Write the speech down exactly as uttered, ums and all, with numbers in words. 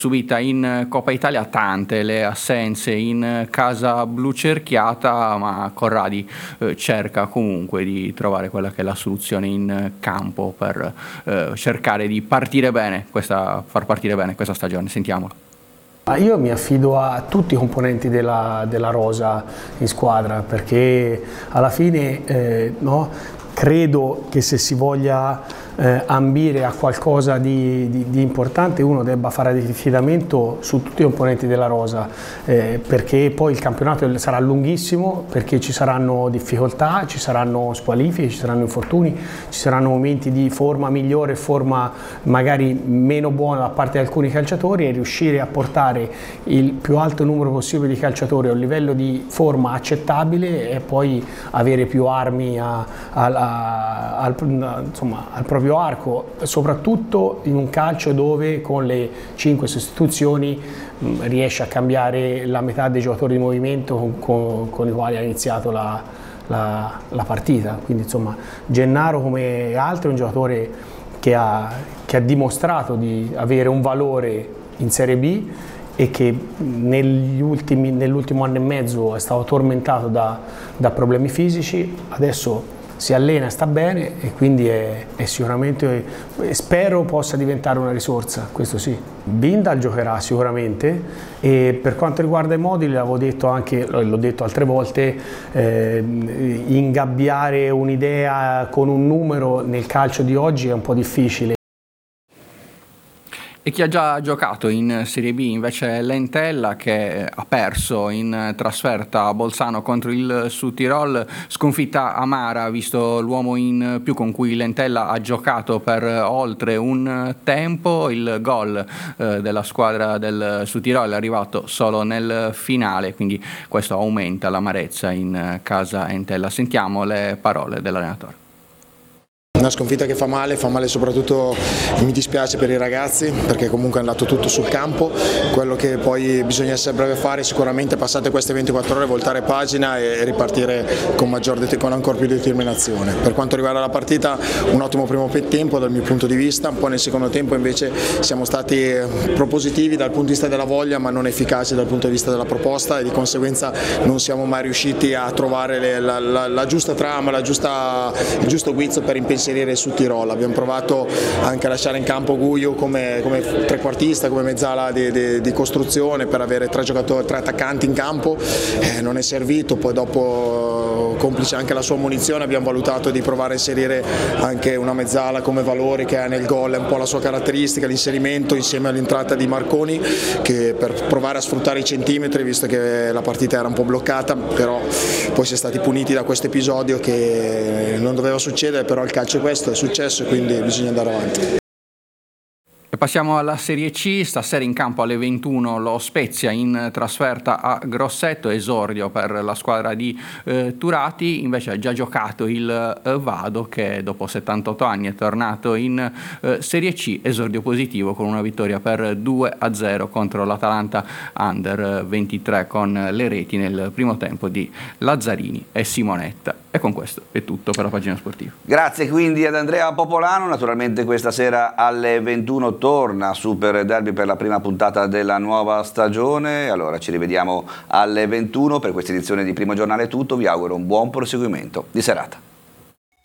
Subita in Coppa Italia tante le assenze in casa blu cerchiata, ma Corradi eh, cerca comunque di trovare quella che è la soluzione in campo per eh, cercare di partire bene questa, far partire bene questa stagione. Sentiamolo. Io mi affido a tutti i componenti della, della rosa in squadra, perché alla fine eh, no, credo che se si voglia eh, ambire a qualcosa di, di, di importante uno debba fare affidamento su tutti i componenti della rosa, eh, perché poi il campionato sarà lunghissimo, perché ci saranno difficoltà, ci saranno squalifiche, ci saranno infortuni, ci saranno momenti di forma migliore, forma magari meno buona da parte di alcuni calciatori, e riuscire a portare il più alto numero possibile di calciatori a un livello di forma accettabile e poi avere più armi a, a, a, al, insomma, al proprio arco, soprattutto in un calcio dove con le cinque sostituzioni mh, riesce a cambiare la metà dei giocatori di movimento con, con, con i quali ha iniziato la, la, la partita. Quindi insomma Gennaro, come altri, è un giocatore che ha, che ha dimostrato di avere un valore in Serie B e che nell'ultimo anno e mezzo è stato tormentato da, da problemi fisici. Adesso si allena, sta bene, e quindi è, è sicuramente, spero possa diventare una risorsa, questo sì. Bindal giocherà sicuramente, e per quanto riguarda i moduli, l'avevo detto anche, l'ho detto altre volte, eh, ingabbiare un'idea con un numero nel calcio di oggi è un po' difficile. E chi ha già giocato in Serie B invece è Lentella, che ha perso in trasferta a Bolzano contro il Südtirol, sconfitta amara visto l'uomo in più con cui Lentella ha giocato per oltre un tempo. Il gol eh, della squadra del Südtirol è arrivato solo nel finale, quindi questo aumenta l'amarezza in casa Entella. Sentiamo le parole dell'allenatore. Una sconfitta che fa male, fa male soprattutto, mi dispiace per i ragazzi, perché comunque è andato tutto sul campo. Quello che poi bisogna sempre fare sicuramente, passate queste ventiquattro ore, voltare pagina e ripartire con, maggior, con ancora più determinazione. Per quanto riguarda la partita, un ottimo primo tempo dal mio punto di vista, poi nel secondo tempo invece siamo stati propositivi dal punto di vista della voglia, ma non efficaci dal punto di vista della proposta, e di conseguenza non siamo mai riusciti a trovare le, la, la, la giusta trama, la giusta, il giusto guizzo per impensierire su Tirol. Abbiamo provato anche a lasciare in campo Guglio come, come trequartista, come mezzala di, di, di costruzione, per avere tre giocatori, tre attaccanti in campo, eh, non è servito. Poi dopo, complice anche la sua munizione, abbiamo valutato di provare a inserire anche una mezzala come Valori, che ha nel gol, è un po' la sua caratteristica, l'inserimento insieme all'entrata di Marconi, che per provare a sfruttare i centimetri, visto che la partita era un po' bloccata, però poi si è stati puniti da questo episodio che non doveva succedere, però il calcio questo è successo e quindi bisogna andare avanti. E passiamo alla Serie C. Stasera in campo alle ventuno lo Spezia in trasferta a Grosseto, esordio per la squadra di eh, Turati. Invece ha già giocato il eh, Vado, che dopo settantotto anni è tornato in eh, Serie C, esordio positivo con una vittoria per due a zero contro l'Atalanta Under ventitré, con le reti nel primo tempo di Lazzarini e Simonetta. E con questo è tutto per la pagina sportiva. Grazie quindi ad Andrea Popolano. Naturalmente questa sera alle ventuno torna Super Derby per la prima puntata della nuova stagione. Allora ci rivediamo alle ventuno. Per questa edizione di Primo Giornale è tutto. Vi auguro un buon proseguimento di serata.